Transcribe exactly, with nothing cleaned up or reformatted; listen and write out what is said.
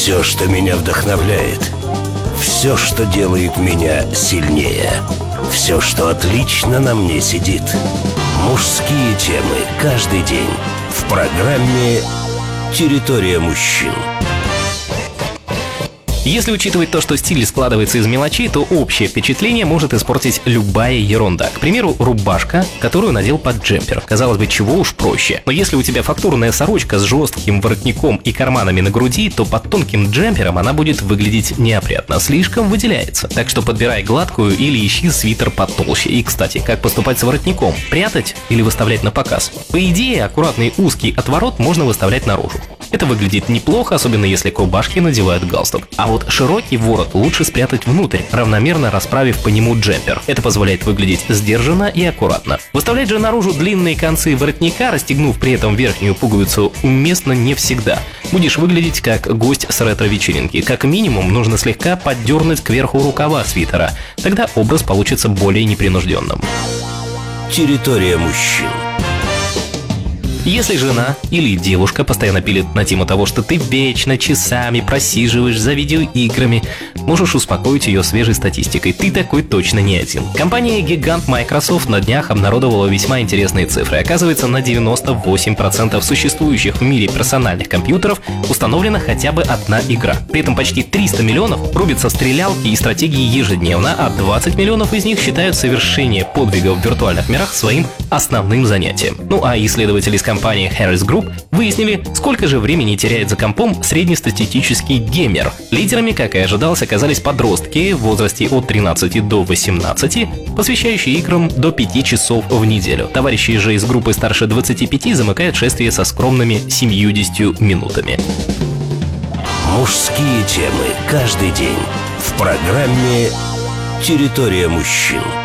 Все, что меня вдохновляет, все, что делает меня сильнее, все, что отлично на мне сидит. Мужские темы каждый день в программе «Территория мужчин». Если учитывать то, что стиль складывается из мелочей, то общее впечатление может испортить любая ерунда. К примеру, рубашка, которую надел под джемпер. Казалось бы, чего уж проще. Но если у тебя фактурная сорочка с жестким воротником и карманами на груди, то под тонким джемпером она будет выглядеть неопрятно, слишком выделяется. Так что подбирай гладкую или ищи свитер потолще. И, кстати, как поступать с воротником? Прятать или выставлять на показ? По идее, аккуратный узкий отворот можно выставлять наружу. Это выглядит неплохо, особенно если к рубашке надевают галстук. А вот широкий ворот лучше спрятать внутрь, равномерно расправив по нему джемпер. Это позволяет выглядеть сдержанно и аккуратно. Выставлять же наружу длинные концы воротника, расстегнув при этом верхнюю пуговицу, уместно не всегда. Будешь выглядеть как гость с ретро-вечеринки. Как минимум, нужно слегка поддернуть кверху рукава свитера. Тогда образ получится более непринужденным. Территория мужчин. Если жена или девушка постоянно пилит на тему того, что ты вечно часами просиживаешь за видеоиграми, можешь успокоить ее свежей статистикой. Ты такой точно не один. Компания-гигант Microsoft на днях обнародовала весьма интересные цифры. Оказывается, на девяносто восемь процентов существующих в мире персональных компьютеров установлена хотя бы одна игра. При этом почти триста миллионов рубятся в стрелялки и стратегии ежедневно, а двадцать миллионов из них считают совершение подвигов в виртуальных мирах своим основным занятием. Ну а исследователи из компании Harris Group выяснили, сколько же времени теряет за компом среднестатистический геймер. Лидерами, как и ожидалось, оказались подростки в возрасте от тринадцати до восемнадцати, посвящающие играм до пяти часов в неделю. Товарищи же из группы старше двадцати пяти замыкают шествие со скромными семьюдесятью минутами. Мужские темы каждый день в программе «Территория мужчин».